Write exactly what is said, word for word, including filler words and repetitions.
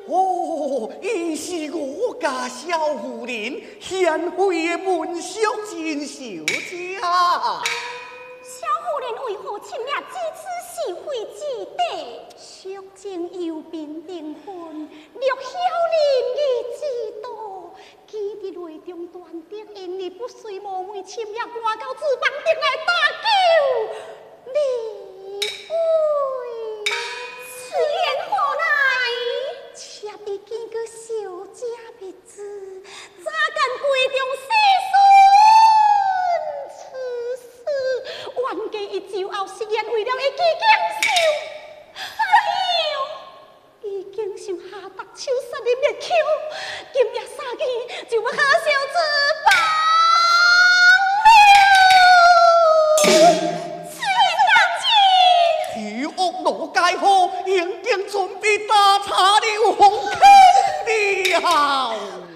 哦，伊是我家小夫人贤惠的文淑珍小姐。 小夫人为何请了这次是非之地？淑贞有病订婚，略晓人意之道，记伫内中断得因你不遂冒昧，请了赶到厨房顶来打救离婚。此言何来？妾已见过小姐面子，怎敢闺中细孙此事？冤家一朝后，誓言为了会记强受，怎样？已经想下达手杀你灭口，今夜三更就要下小厨房了。此当真？ 雨屋路解好，已经准备打茶了，红天了。